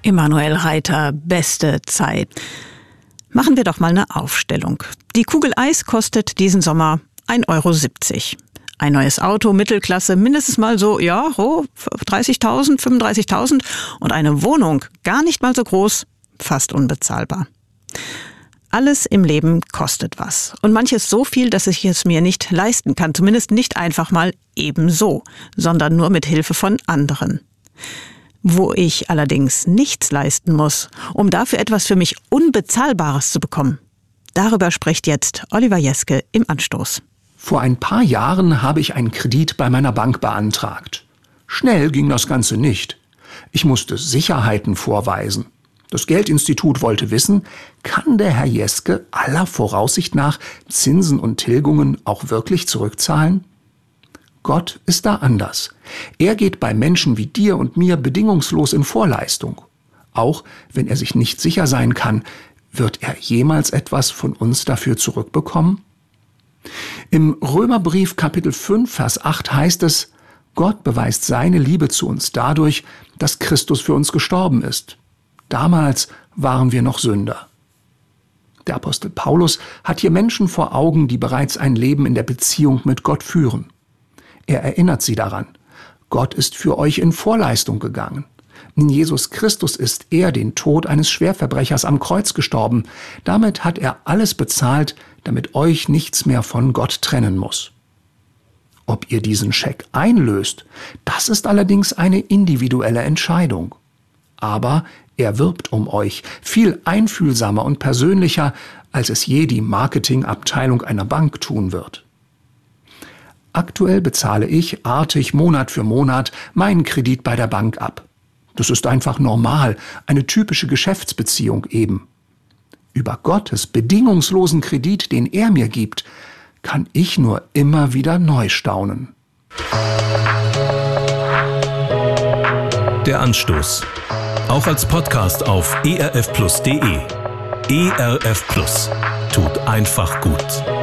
Emanuel Reiter, beste Zeit. Machen wir doch mal eine Aufstellung. Die Kugel Eis kostet diesen Sommer 1,70 €. Ein neues Auto, Mittelklasse, mindestens mal so, 30.000, 35.000. Und eine Wohnung, gar nicht mal so groß, fast unbezahlbar. Alles im Leben kostet was. Und manches so viel, dass ich es mir nicht leisten kann. Zumindest nicht einfach mal ebenso, sondern nur mit Hilfe von anderen. Wo ich allerdings nichts leisten muss, um dafür etwas für mich Unbezahlbares zu bekommen. Darüber spricht jetzt Oliver Jeske im Anstoß. Vor ein paar Jahren habe ich einen Kredit bei meiner Bank beantragt. Schnell ging das Ganze nicht. Ich musste Sicherheiten vorweisen. Das Geldinstitut wollte wissen, kann der Herr Jeske aller Voraussicht nach Zinsen und Tilgungen auch wirklich zurückzahlen? Gott ist da anders. Er geht bei Menschen wie dir und mir bedingungslos in Vorleistung. Auch wenn er sich nicht sicher sein kann, wird er jemals etwas von uns dafür zurückbekommen? Im Römerbrief Kapitel 5, Vers 8 heißt es, Gott beweist seine Liebe zu uns dadurch, dass Christus für uns gestorben ist. Damals waren wir noch Sünder. Der Apostel Paulus hat hier Menschen vor Augen, die bereits ein Leben in der Beziehung mit Gott führen. Er erinnert sie daran, Gott ist für euch in Vorleistung gegangen. In Jesus Christus ist er den Tod eines Schwerverbrechers am Kreuz gestorben. Damit hat er alles bezahlt, damit euch nichts mehr von Gott trennen muss. Ob ihr diesen Scheck einlöst, das ist allerdings eine individuelle Entscheidung. Aber er wirbt um euch, viel einfühlsamer und persönlicher, als es je die Marketingabteilung einer Bank tun wird. Aktuell bezahle ich artig Monat für Monat meinen Kredit bei der Bank ab. Das ist einfach normal, eine typische Geschäftsbeziehung eben. Über Gottes bedingungslosen Kredit, den er mir gibt, kann ich nur immer wieder neu staunen. Der Anstoß. Auch als Podcast auf erfplus.de. ERF Plus. Tut einfach gut.